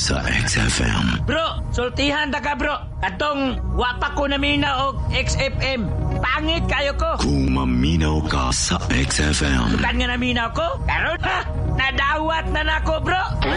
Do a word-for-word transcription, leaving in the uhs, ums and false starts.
sa X F M. Bro, sultihan ta ka bro. Katong wapa ko na mina og X F M. Pangit kayo ko. Kung maminaw ka sa X F M. Sukan nga naminaw ko, karon ha, nadawat na nako bro.